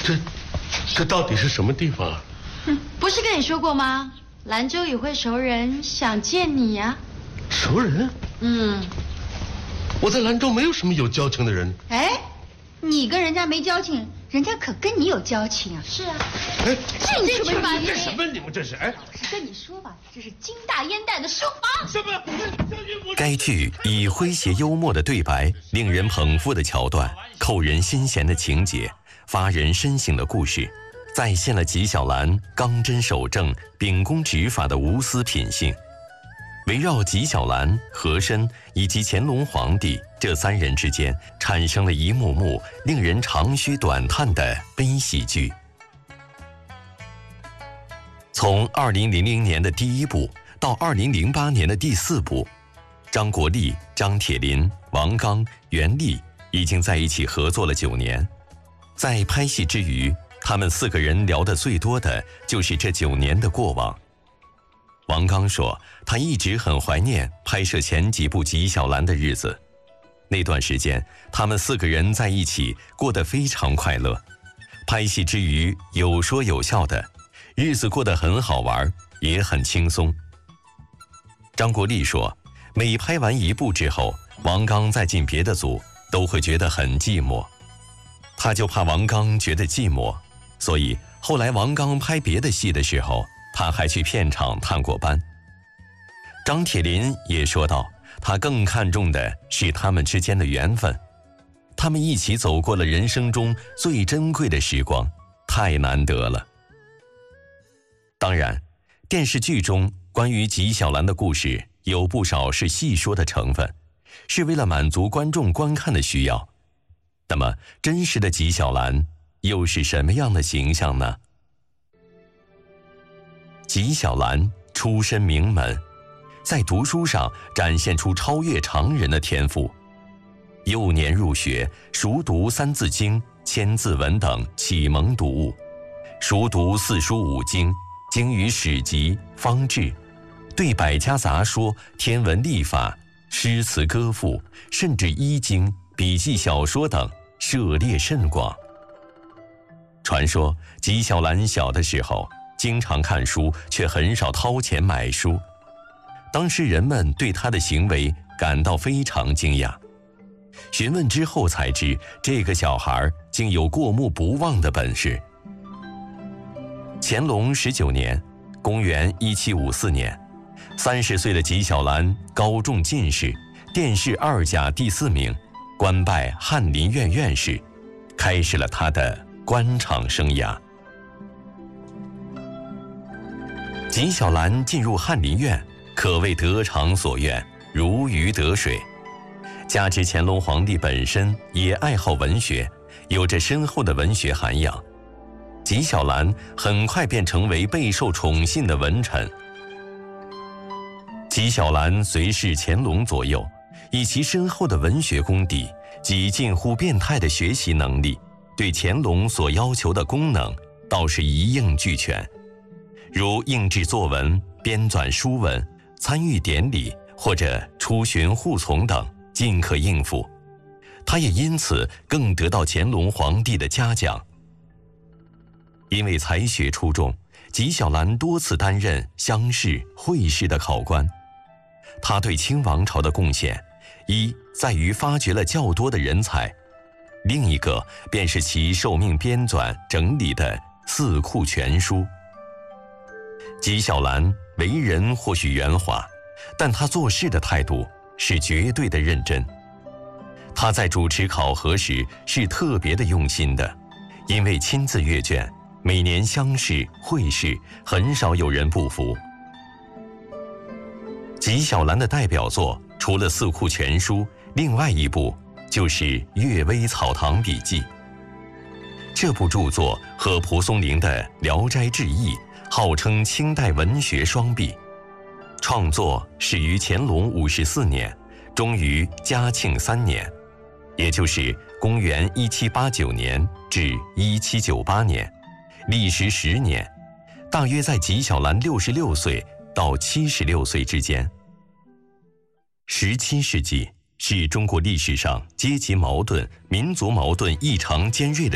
这到底是什么地方啊？ 不是跟你说过吗？兰州有位熟人想见你呀。 熟人？我在兰州没有什么有交情的人。 哎，你跟人家没交情，人家可跟你有交情啊。 是啊。 进去吧你！ 干什么？你们这是？哎， 老实跟你说吧，这是金大烟袋的书房。 什么？ 该剧以诙谐幽默的对白、令人捧腹的桥段、扣人心弦的情节、发人深省的故事，再现了纪晓岚刚真守正、秉公执法的无私品性。围绕纪晓岚、和珅以及乾隆皇帝这三人之间，产生了一幕幕令人长吁短叹的悲喜剧。从2000年的第一部到2008年的第4部，张国立、张铁林、王刚、袁立已经在一起合作了9年。在拍戏之余，他们4个人聊得最多的就是这9年的过往。王刚说，他一直很怀念拍摄前几部纪晓岚的日子。那段时间，他们4个人在一起过得非常快乐，拍戏之余有说有笑的，日子过得很好玩，也很轻松。张国立说，每拍完一部之后，王刚再进别的组都会觉得很寂寞，他就怕王刚觉得寂寞，所以后来王刚拍别的戏的时候，他还去片场探过班。张铁林也说道，他更看重的是他们之间的缘分，他们一起走过了人生中最珍贵的时光，太难得了。当然，电视剧中关于纪晓岚的故事有不少是戏说的成分，是为了满足观众观看的需要。那么，真实的纪晓岚又是什么样的形象呢？纪晓岚出身名门，在读书上展现出超越常人的天赋。幼年入学，熟读《三字经》《千字文》等启蒙读物，熟读四书五经，精于史籍、方志，对百家杂说、天文历法、诗词歌赋，甚至医经、笔记小说等涉猎甚广。传说纪晓岚小的时候经常看书，却很少掏钱买书。当时人们对他的行为感到非常惊讶，询问之后才知，这个小孩竟有过目不忘的本事。乾隆19年，公元1754年，30岁的纪晓岚高中进士，殿试2甲第4名，官拜翰林院院士，开始了他的官场生涯。纪晓岚进入翰林院，可谓得偿所愿，如鱼得水。加之乾隆皇帝本身也爱好文学，有着深厚的文学涵养，纪晓岚很快便成为备受宠信的文臣。纪晓岚随侍乾隆左右，以其深厚的文学功底及近乎变态的学习能力，对乾隆所要求的功能倒是一应俱全，如印制作文、编纂书文、参与典礼或者出巡护从等，尽可应付。他也因此更得到乾隆皇帝的嘉奖。因为才学出众，纪晓岚多次担任乡试、会试的考官。他对清王朝的贡献，一在于发掘了较多的人才，另一个便是其受命编纂整理的四库全书。纪晓岚为人或许圆滑，但他做事的态度是绝对的认真。他在主持考核时是特别的用心的，因为亲自阅卷，每年乡试、会试很少有人不服。纪晓岚的代表作除了四库全书，另外一部就是《阅微草堂笔记》。这部著作和蒲松龄的《聊斋志异》号称清代文学双璧。创作始于乾隆54年，终于嘉庆3年，也就是公元1789年至1798年，历时10年，大约在纪晓岚66岁到76岁之间。17世纪是中国历史上阶级矛盾、民族矛盾异常尖锐的